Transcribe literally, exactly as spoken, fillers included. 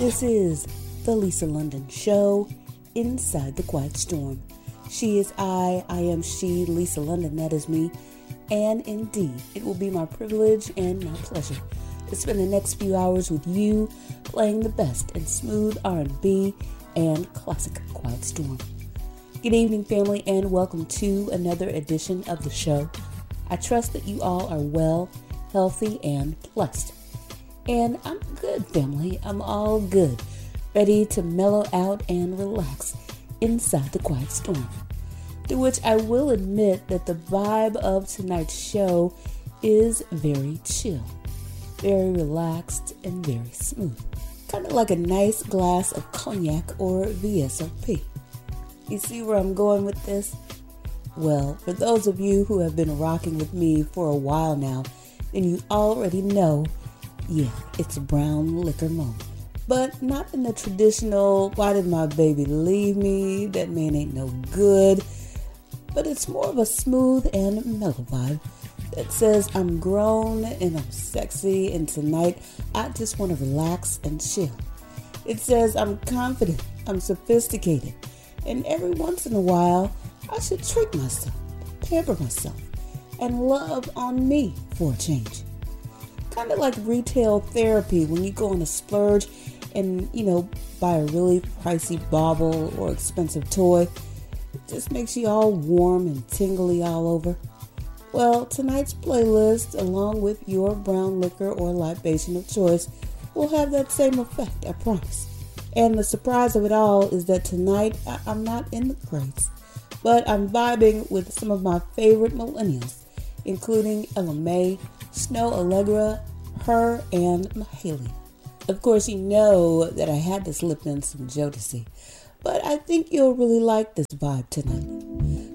This is the Lisa London Show, Inside the Quiet Storm. She is I, I am she, Lisa London, that is me. And indeed, it will be my privilege and my pleasure to spend the next few hours with you, playing the best in smooth R and B and classic Quiet Storm. Good evening, family, and welcome to another edition of the show. I trust that you all are well, healthy, and blessed. And I'm good, family. I'm all good. Ready to mellow out and relax inside the quiet storm. To which I will admit that the vibe of tonight's show is very chill, very relaxed, and very smooth. Kind of like a nice glass of cognac or V S O P. You see where I'm going with this? Well, for those of you who have been rocking with me for a while now, then you already know, yeah, it's a brown liquor moment. But not in the traditional, why did my baby leave me? That man ain't no good. But it's more of a smooth and mellow vibe that says I'm grown and I'm sexy, and tonight I just want to relax and chill. It says I'm confident, I'm sophisticated, and every once in a while I should treat myself, pamper myself, and love on me for a change. Kind of like retail therapy when you go on a splurge and, you know, buy a really pricey bauble or expensive toy. It just makes you all warm and tingly all over. Well, tonight's playlist, along with your brown liquor or libation of choice, will have that same effect, I promise. And the surprise of it all is that tonight I- I'm not in the crates, but I'm vibing with some of my favorite millennials, including Ella Mai, Snoh Aalegra, H.E.R., and Mahalia. Of course, you know that I had to slip in some Jodeci, but I think you'll really like this vibe tonight.